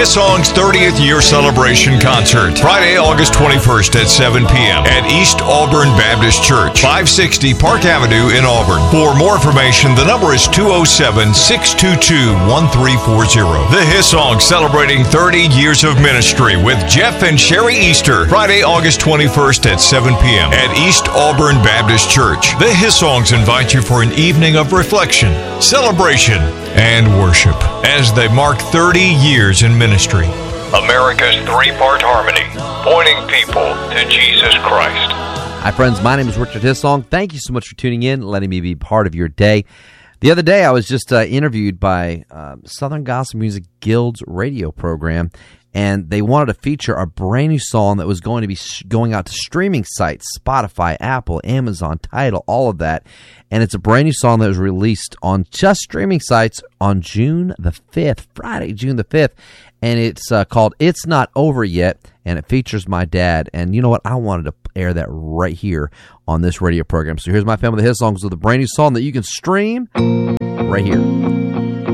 Hillsong's 30th year celebration concert, Friday, August 21st at 7 p.m. at East Auburn Baptist Church, 560 Park Avenue in Auburn. For more information, the number is 207-622-1340. The Hillsong celebrating 30 years of ministry with Jeff and Sherry Easter, Friday, August 21st at 7 p.m. at East Auburn Baptist Church. The Hillsongs invite you for an evening of reflection, celebration, and worship as they mark 30 years in ministry. America's three-part harmony, pointing people to Jesus Christ. Hi, friends. My name is Richard Hillsong. Thank you so much for tuning in, letting me be part of your day. The other day, I was just interviewed by Southern Gospel Music Guild's radio program, and they wanted to feature a brand new song that was going to be going out to streaming sites, Spotify, Apple, Amazon, Tidal, all of that. And it's a brand new song that was released on just streaming sites on June the 5th, Friday, June the 5th. And it's called It's Not Over Yet, and it features my dad. And you know what? I wanted to air that right here on this radio program. So here's my family of Hillsongs with a brand new song that you can stream right here.